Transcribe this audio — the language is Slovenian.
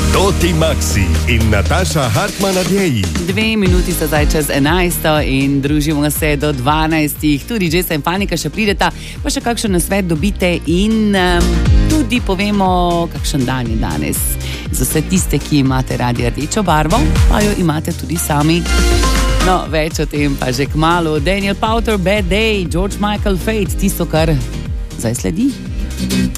Toti Maxi in Nataša Hartman Adjeji. 2 minuti so zdaj čez 11 in družimo se do 12. Tudi Jessa in Fanika še prideta, pa še kakšen nasvet dobite in tudi povemo, kakšen dan je danes. Za vse tiste, ki imate radi rdečo barvo, pa jo imate tudi sami. No, več o tem pa že kmalu. Daniel Powter, Bad Day, George Michael, Fate, tisto, kar zdaj sledi.